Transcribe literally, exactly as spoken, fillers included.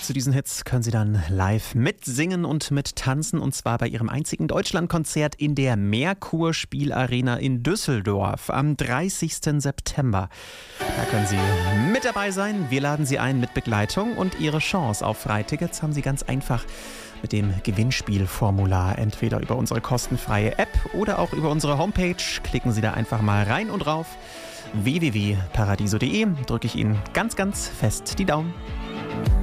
zu diesen Hits können Sie dann live mitsingen und mittanzen, und zwar bei Ihrem einzigen Deutschlandkonzert in der Merkur Spielarena in Düsseldorf am dreißigsten September. Da können Sie mit dabei sein. Wir laden Sie ein mit Begleitung, und Ihre Chance auf Freitickets haben Sie ganz einfach mit dem Gewinnspielformular, entweder über unsere kostenfreie App oder auch über unsere Homepage. Klicken Sie da einfach mal rein und rauf. w w w punkt paradiso punkt de. Drücke ich Ihnen ganz, ganz fest die Daumen.